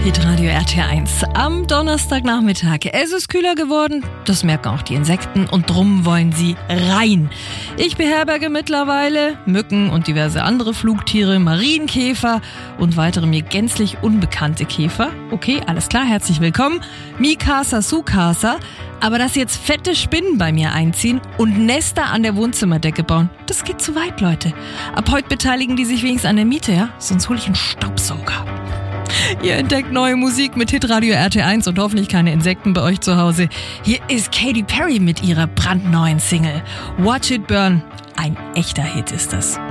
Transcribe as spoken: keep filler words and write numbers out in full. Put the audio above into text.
Hitradio R T eins am Donnerstagnachmittag. Es ist kühler geworden, das merken auch die Insekten und drum wollen sie rein. Ich beherberge mittlerweile Mücken und diverse andere Flugtiere, Marienkäfer und weitere mir gänzlich unbekannte Käfer. Okay, alles klar, herzlich willkommen. Mikasa Sukasa. Aber dass jetzt fette Spinnen bei mir einziehen und Nester an der Wohnzimmerdecke bauen, das geht zu weit, Leute. Ab heute beteiligen die sich wenigstens an der Miete, ja? Sonst hole ich einen Staubsauger. Ihr entdeckt neue Musik mit Hitradio R T eins und hoffentlich keine Insekten bei euch zu Hause. Hier ist Katy Perry mit ihrer brandneuen Single Watch It Burn. Ein echter Hit ist das.